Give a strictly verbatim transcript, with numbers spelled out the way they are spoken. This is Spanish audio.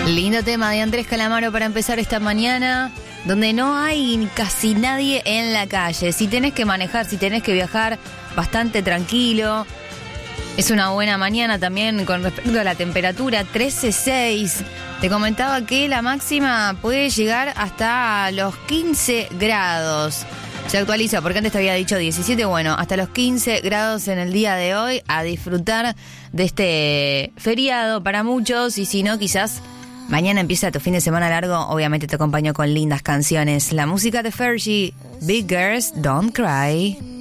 Lindo tema de Andrés Calamaro para empezar esta mañana, donde no hay casi nadie en la calle. Si tenés que manejar, si tenés que viajar, bastante tranquilo. Es una buena mañana también con respecto a la temperatura, trece punto seis. Te comentaba que la máxima puede llegar hasta los quince grados. Se actualiza, porque antes te había dicho diecisiete, bueno, hasta los quince grados en el día de hoy, a disfrutar de este feriado para muchos, y si no, quizás mañana empieza tu fin de semana largo, obviamente te acompaño con lindas canciones. La música de Fergie, Big Girls Don't Cry.